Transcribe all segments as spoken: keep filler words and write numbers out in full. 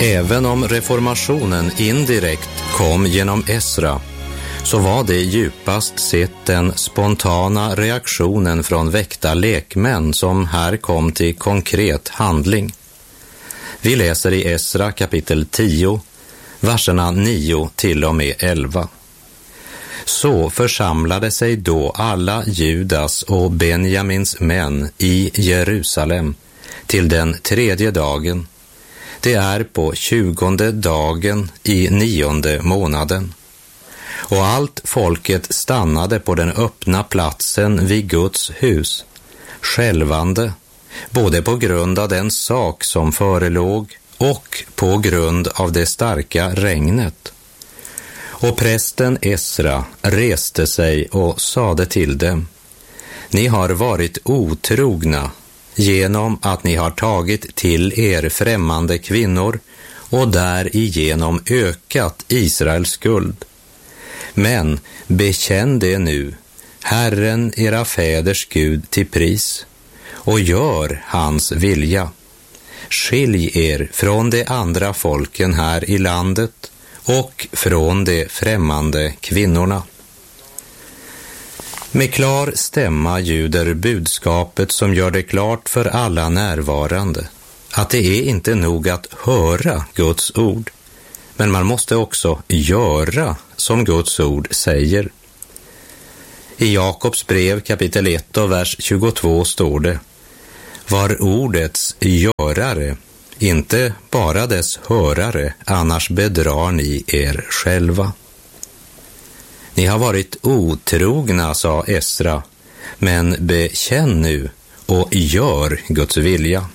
Även om reformationen indirekt kom genom Esra, så var det djupast sett den spontana reaktionen från väckta lekmän som här kom till konkret handling. Vi läser i Esra kapitel tio, verserna nio till och med elva. Så församlade sig då alla Judas och Benjamins män i Jerusalem till den tredje dagen. Det är på tjugonde dagen i nionde månaden. Och allt folket stannade på den öppna platsen vid Guds hus, skälvande, både på grund av den sak som förelåg och på grund av det starka regnet. Och prästen Esra reste sig och sade till dem: Ni har varit otrogna genom att ni har tagit till er främmande kvinnor och därigenom ökat Israels skuld. Men bekänn det nu, Herren era fäders Gud till pris, och gör hans vilja. Skilj er från de andra folken här i landet och från de främmande kvinnorna. Med klar stämma ljuder budskapet som gör det klart för alla närvarande att det är inte nog att höra Guds ord, men man måste också göra som Guds ord säger. I Jakobs brev kapitel ett och vers tjugotvå står det: Var ordets görare, inte bara dess hörare, annars bedrar ni er själva. Ni har varit otrogna, sa Esra, men bekänn nu och gör Guds vilja.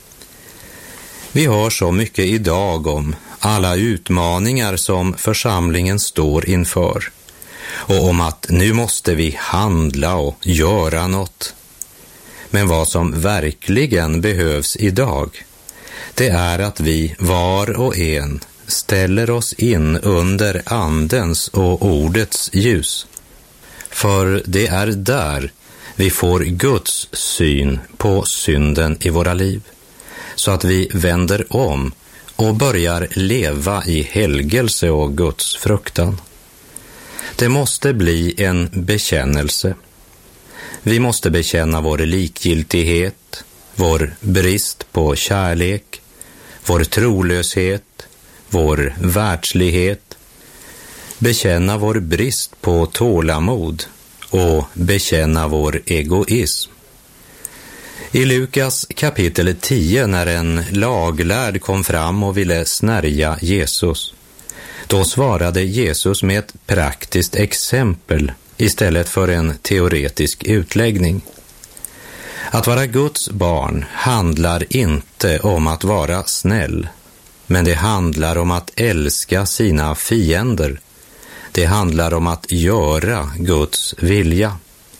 Vi hör så mycket idag om alla utmaningar som församlingen står inför och om att nu måste vi handla och göra något. Men vad som verkligen behövs idag, det är att vi var och en ställer oss in under andens och ordets ljus. För det är där vi får Guds syn på synden i våra liv, så att vi vänder om och börjar leva i helgelse och Guds fruktan. Det måste bli en bekännelse. Vi måste bekänna vår likgiltighet, vår brist på kärlek, vår trolöshet, vår världslighet, bekänna vår brist på tålamod och bekänna vår egoism. I Lukas kapitel tio, när en laglärd kom fram och ville snärja Jesus, då svarade Jesus med ett praktiskt exempel istället för en teoretisk utläggning. Att vara Guds barn handlar inte om att vara snäll, men det handlar om att älska sina fiender. Det handlar om att göra Guds vilja.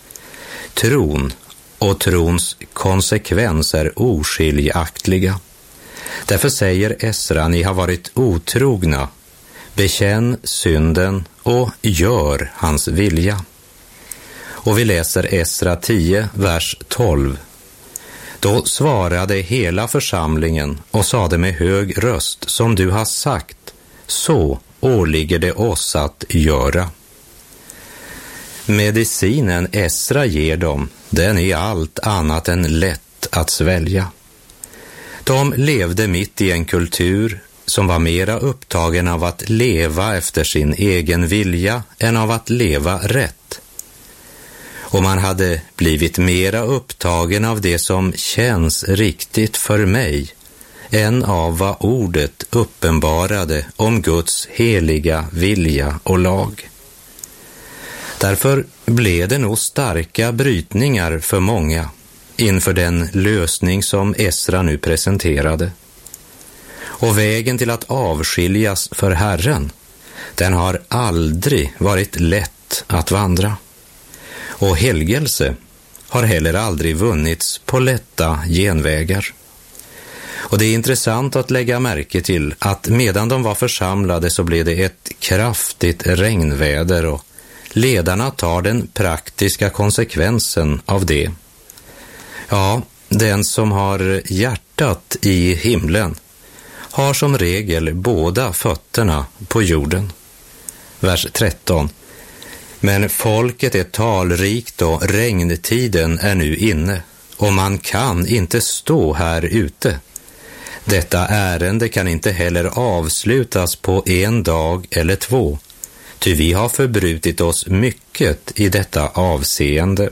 Tron och trons konsekvens är oskiljaktliga. Därför säger Esra: Ni har varit otrogna. Bekänn synden och gör hans vilja. Och vi läser Esra tio, vers tolv. Då svarade hela församlingen och sade med hög röst: Som du har sagt, så åligger det oss att göra. Medicinen Esra ger dem, den är allt annat än lätt att svälja. De levde mitt i en kultur som var mera upptagen av att leva efter sin egen vilja än av att leva rätt. Och man hade blivit mera upptagen av det som känns riktigt för mig än av vad ordet uppenbarade om Guds heliga vilja och lag. Därför blev det nog starka brytningar för många inför den lösning som Esra nu presenterade. Och vägen till att avskiljas för Herren, den har aldrig varit lätt att vandra. Och helgelse har heller aldrig vunnits på lätta genvägar. Och det är intressant att lägga märke till att medan de var församlade så blev det ett kraftigt regnväder, och ledarna tar den praktiska konsekvensen av det. Ja, den som har hjärtat i himlen har som regel båda fötterna på jorden. Vers tretton. Men folket är talrikt och regntiden är nu inne, och man kan inte stå här ute. Detta ärende kan inte heller avslutas på en dag eller två, ty vi har förbrutit oss mycket i detta avseende.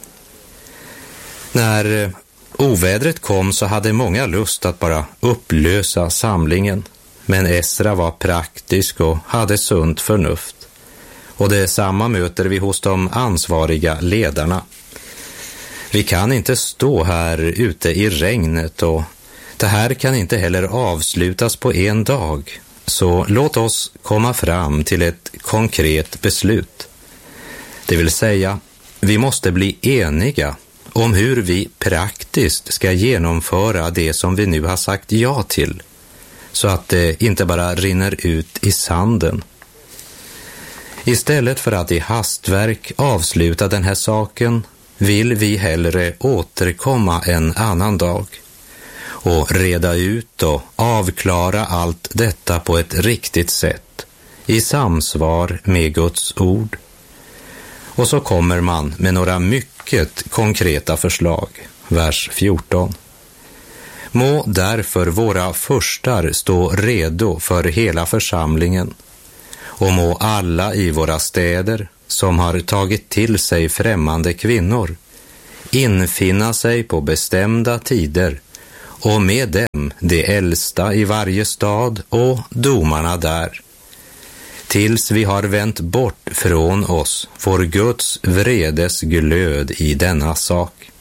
När ovädret kom så hade många lust att bara upplösa samlingen, men Esra var praktisk och hade sunt förnuft. Och detsamma möter vi hos de ansvariga ledarna. Vi kan inte stå här ute i regnet, och det här kan inte heller avslutas på en dag. Så låt oss komma fram till ett konkret beslut. Det vill säga, vi måste bli eniga om hur vi praktiskt ska genomföra det som vi nu har sagt ja till, så att det inte bara rinner ut i sanden. Istället för att i hastverk avsluta den här saken vill vi hellre återkomma en annan dag och reda ut och avklara allt detta på ett riktigt sätt i samsvar med Guds ord. Och så kommer man med några mycket konkreta förslag. Vers fjorton. Må därför våra furstar stå redo för hela församlingen, och må alla i våra städer som har tagit till sig främmande kvinnor infinna sig på bestämda tider, och med dem de äldsta i varje stad och domarna där, tills vi har vänt bort från oss vår Guds vredes glöd i denna sak.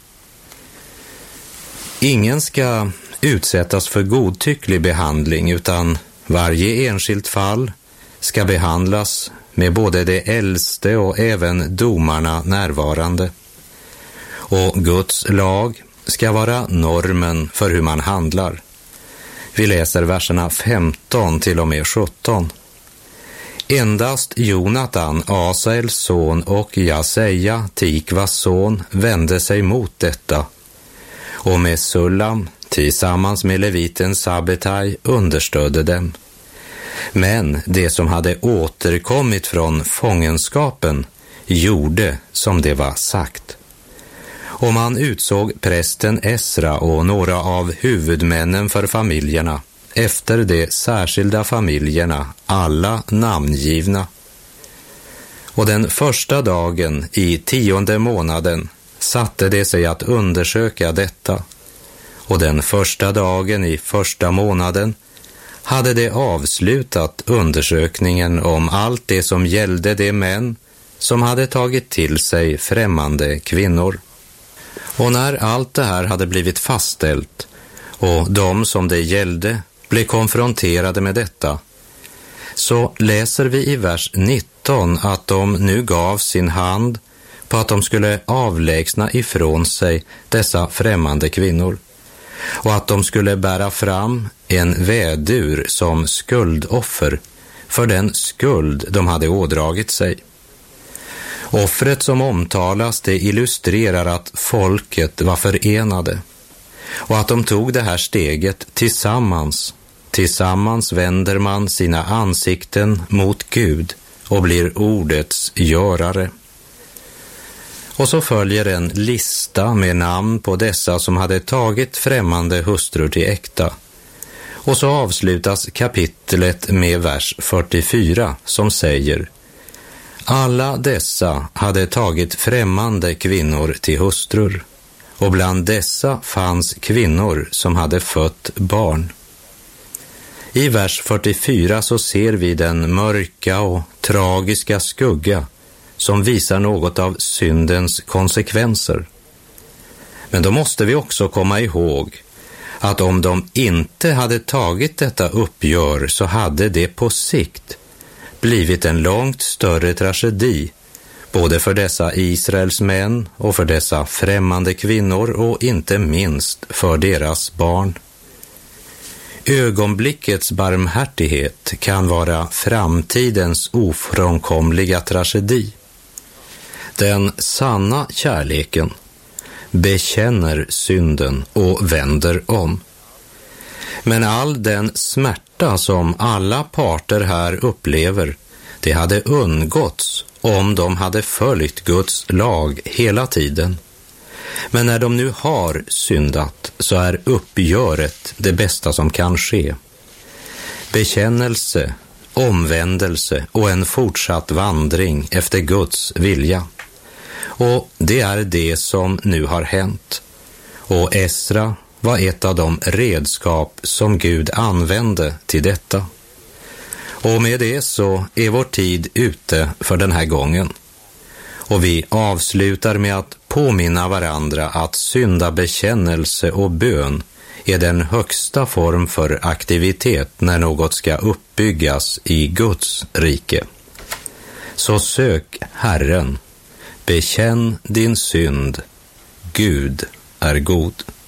Ingen ska utsättas för godtycklig behandling, utan varje enskilt fall ska behandlas med både de äldste och även domarna närvarande. Och Guds lag ska vara normen för hur man handlar. Vi läser verserna femton till och med sjutton. Endast Jonatan, Asaels son, och Jaseja, Tikvas son, vände sig mot detta, och med Sullam tillsammans med leviten Sabbetai understödde dem. Men det som hade återkommit från fångenskapen gjorde som det var sagt. Och man utsåg prästen Esra och några av huvudmännen för familjerna, efter de särskilda familjerna, alla namngivna. Och den första dagen i tionde månaden satte det sig att undersöka detta, och den första dagen i första månaden hade det avslutat undersökningen om allt det som gällde de män som hade tagit till sig främmande kvinnor. Och när allt det här hade blivit fastställt och de som det gällde blev konfronterade med detta, så läser vi i vers nitton att de nu gav sin hand på att de skulle avlägsna ifrån sig dessa främmande kvinnor, och att de skulle bära fram en vädur som skuldoffer för den skuld de hade ådragit sig. Offret som omtalas, det illustrerar att folket var förenade, och att de tog det här steget tillsammans. Tillsammans vänder man sina ansikten mot Gud och blir ordets görare. Och så följer en lista med namn på dessa som hade tagit främmande hustrur till äkta. Och så avslutas kapitlet med vers fyrtiofyra som säger: alla dessa hade tagit främmande kvinnor till hustrur, och bland dessa fanns kvinnor som hade fött barn. I vers fyrtiofyra så ser vi den mörka och tragiska skugga som visar något av syndens konsekvenser. Men då måste vi också komma ihåg att om de inte hade tagit detta uppgör, så hade det på sikt blivit en långt större tragedi, både för dessa Israels män och för dessa främmande kvinnor, och inte minst för deras barn. Ögonblickets barmhärtighet kan vara framtidens ofrånkomliga tragedi. Den sanna kärleken bekänner synden och vänder om. Men all den smärta som alla parter här upplever, det hade undgåtts om de hade följt Guds lag hela tiden. Men när de nu har syndat så är uppgöret det bästa som kan ske. Bekännelse, omvändelse och en fortsatt vandring efter Guds vilja. Och det är det som nu har hänt. Och Esra var ett av de redskap som Gud använde till detta. Och med det så är vår tid ute för den här gången. Och vi avslutar med att påminna varandra att syndabekännelse och bön är den högsta form för aktivitet när något ska uppbyggas i Guds rike. Så sök Herren, bekänn din synd, Gud är god.